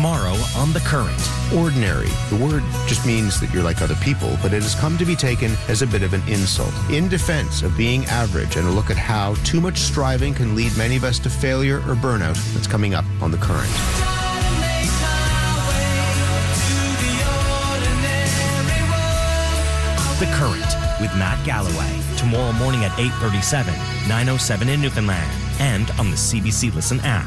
Tomorrow on The Current. Ordinary. The word just means that you're like other people, but it has come to be taken as a bit of an insult. In defense of being average and a look at how too much striving can lead many of us to failure or burnout, that's coming up on The Current. The Current with Matt Galloway. Tomorrow morning at 8:37, 9:07 in Newfoundland, and on the CBC Listen app.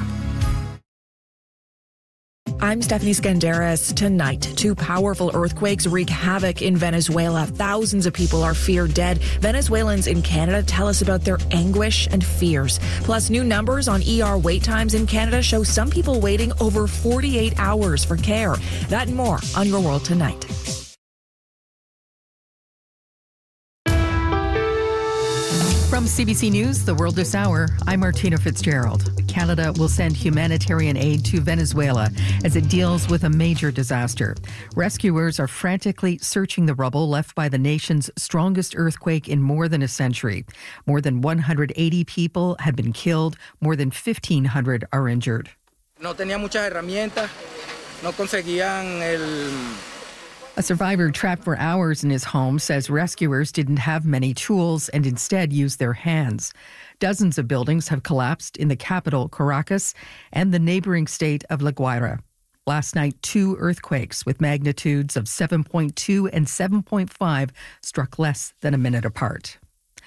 I'm Stephanie Skandaris. Tonight, 2 powerful earthquakes wreak havoc in Venezuela. Thousands of people are feared dead. Venezuelans in Canada tell us about their anguish and fears. Plus, new numbers on ER wait times in Canada show some people waiting over 48 hours for care. That and more on Your World Tonight. From CBC News, The World This Hour, I'm Martina Fitzgerald. Canada will send humanitarian aid to Venezuela as it deals with a major disaster. Rescuers are frantically searching the rubble left by the nation's strongest earthquake in more than a century. More than 180 people have been killed. More than 1,500 are injured. No tenía muchas herramientas, no conseguían el... A survivor trapped for hours in his home says rescuers didn't have many tools and instead used their hands. Dozens of buildings have collapsed in the capital, Caracas, and the neighboring state of La Guaira. Last night, 2 earthquakes with magnitudes of 7.2 and 7.5 struck less than a minute apart.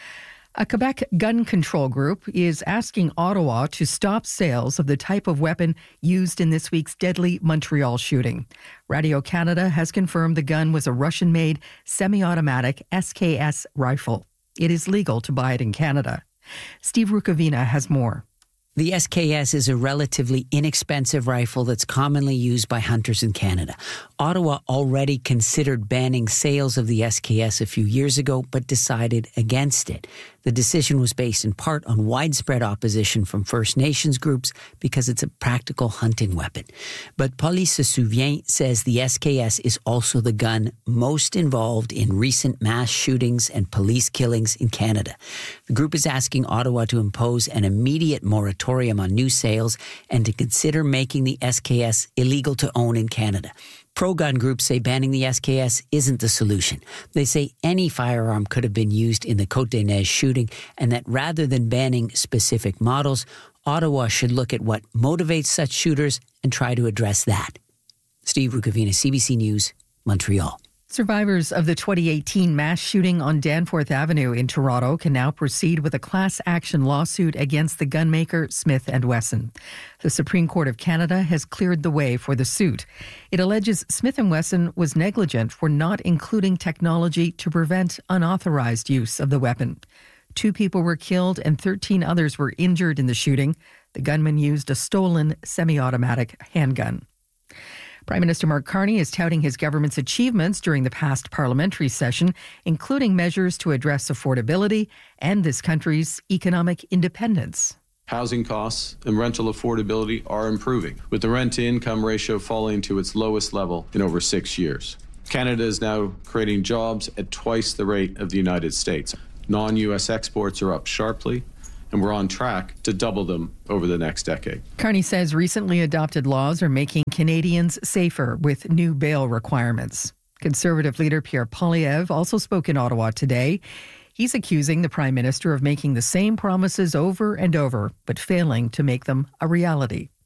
A Quebec gun control group is asking Ottawa to stop sales of the type of weapon used in this week's deadly Montreal shooting. Radio-Canada has confirmed the gun was a Russian-made semi-automatic SKS rifle. It is legal to buy it in Canada. Steve Rukavina has more. The SKS is a relatively inexpensive rifle that's commonly used by hunters in Canada. Ottawa already considered banning sales of the SKS a few years ago, but decided against it. The decision was based in part on widespread opposition from First Nations groups because it's a practical hunting weapon. But Police Se Souvient says the SKS is also the gun most involved in recent mass shootings and police killings in Canada. The group is asking Ottawa to impose an immediate moratorium on new sales and to consider making the SKS illegal to own in Canada. Pro-gun groups say banning the SKS isn't the solution. They say any firearm could have been used in the Côte-des-Neiges shooting and that rather than banning specific models, Ottawa should look at what motivates such shooters and try to address that. Steve Rukavina, CBC News, Montreal. Survivors of the 2018 mass shooting on Danforth Avenue in Toronto can now proceed with a class action lawsuit against the gunmaker Smith & Wesson. The Supreme Court of Canada has cleared the way for the suit. It alleges Smith & Wesson was negligent for not including technology to prevent unauthorized use of the weapon. 2 people were killed and 13 others were injured in the shooting. The gunman used a stolen semi-automatic handgun. Prime Minister Mark Carney is touting his government's achievements during the past parliamentary session, including measures to address affordability and this country's economic independence. Housing costs and rental affordability are improving, with the rent-to-income ratio falling to its lowest level in over 6 years. Canada is now creating jobs at twice the rate of the United States. Non-U.S. exports are up sharply, and we're on track to double them over the next decade. Carney says recently adopted laws are making Canadians safer with new bail requirements. Conservative leader Pierre Poilievre also spoke in Ottawa today. He's accusing the Prime Minister of making the same promises over and over, but failing to make them a reality.